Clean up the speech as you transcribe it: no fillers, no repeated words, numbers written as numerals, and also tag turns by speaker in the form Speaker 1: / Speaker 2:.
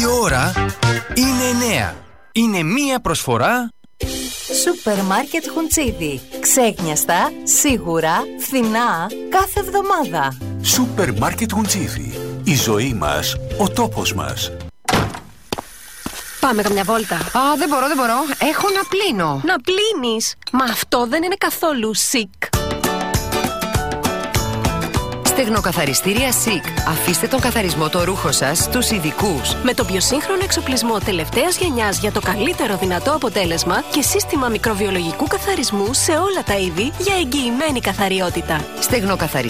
Speaker 1: ώρα είναι 9. Είναι μία προσφορά
Speaker 2: Σούπερ μάρκετ Χουντσίδι. Ξέχνιαστα, σίγουρα, φθηνά, κάθε εβδομάδα.
Speaker 3: Σούπερ μάρκετ Χουντσίδι. Η ζωή μας, ο τόπος μας.
Speaker 4: Πάμε καμιά βόλτα.
Speaker 5: Α, δεν μπορώ. Έχω να πλύνω.
Speaker 4: Να πλύνεις? Μα αυτό δεν είναι καθόλου chic.
Speaker 5: Στεγνοκαθαριστήρια Σικ. Αφήστε τον καθαρισμό το ρούχο σας στους ειδικούς.
Speaker 4: Με το πιο σύγχρονο εξοπλισμό τελευταίας γενιάς για το καλύτερο δυνατό αποτέλεσμα και σύστημα μικροβιολογικού καθαρισμού σε όλα τα είδη για εγγυημένη καθαριότητα.
Speaker 5: Στεγνοκαθαριστήρια